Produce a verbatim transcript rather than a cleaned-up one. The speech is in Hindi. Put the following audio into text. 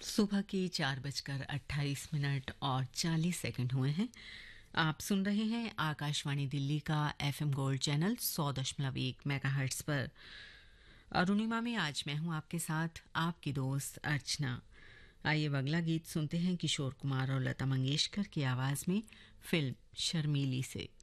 सुबह के चार बजकर अट्ठाईस मिनट और चालीस सेकंड हुए हैं। आप सुन रहे हैं आकाशवाणी दिल्ली का एफएम गोल्ड चैनल सौ दशमलव एक मेगाहर्ट्ज पर। अरुणिमा में आज मैं हूं आपके साथ, आपकी दोस्त अर्चना। आइए अब अगला गीत सुनते हैं किशोर कुमार और लता मंगेशकर की आवाज में, फिल्म शर्मीली से।